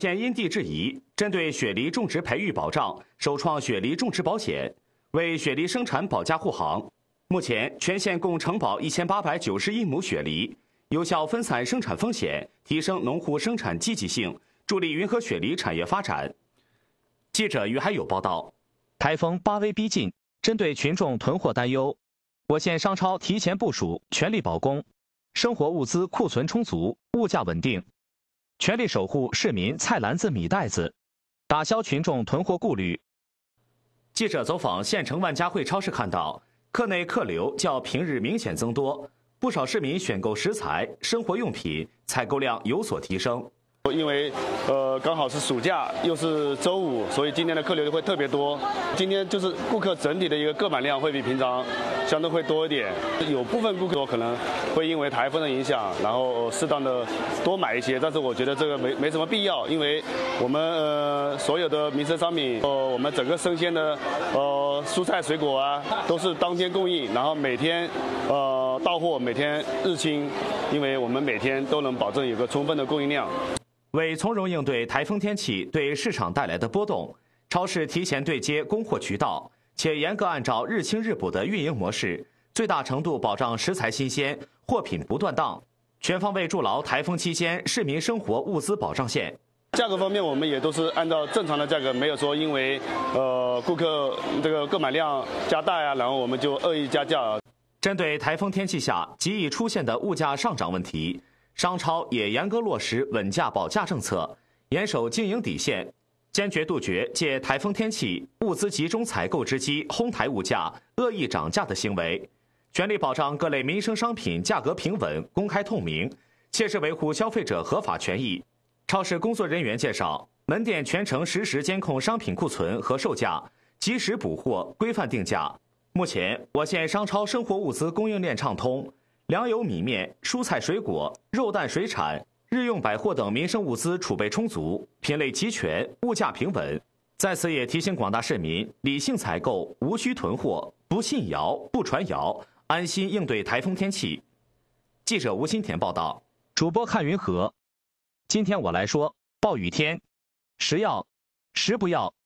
现因地制宜，针对雪梨种植培育保障，首创雪梨种植保险，为雪梨生产保驾护航。目前，全县共承保1891亩雪梨，有效分散生产风险，提升农户生产积极性，助力云和雪梨产业发展。记者于海有报道。 台风巴威逼近，针对群众囤货担忧，我县商超提前部署，全力保供，生活物资库存充足，物价稳定，全力守护市民菜篮子米袋子，打消群众囤货顾虑。 记者走访县城万家汇超市，看到客内客流较平日明显增多，不少市民选购食材、生活用品采购量有所提升。 因为刚好是暑假，又是周五，所以今天的客流会特别多。今天就是顾客整体的一个购买量会比平常相对会多一点。有部分顾客可能会因为台风的影响，然后适当的多买一些，但是我觉得这个没什么必要，因为我们所有的民生商品，我们整个生鲜的蔬菜水果啊，都是当天供应，然后每天到货，每天日清，因为我们每天都能保证有个充分的供应量。 为从容应对台风天气对市场带来的波动，超市提前对接供货渠道，且严格按照日清日补的运营模式，最大程度保障食材新鲜、货品不断档，全方位筑牢台风期间市民生活物资保障线。 价格方面，我们也都是按照正常的价格，没有说因为顾客这个购买量加大呀，然后我们就恶意加价。 针对台风天气下极易出现的物价上涨问题，商超也严格落实稳价保价政策，严守经营底线，坚决杜绝借台风天气物资集中采购之机哄抬物价、恶意涨价的行为，全力保障各类民生商品价格平稳、公开透明，切实维护消费者合法权益。超市工作人员介绍，门店全程实时监控商品库存和售价，及时补货、规范定价。目前，我县商超生活物资供应链畅通，粮油米面、蔬菜水果、肉蛋水产、日用百货等民生物资储备充足，品类齐全，物价平稳。在此也提醒广大市民，理性采购，无需囤货，不信谣、不传谣，安心应对台风天气。记者吴新田报道。 主播看云和。今天我来说，暴雨天，食要，食不要，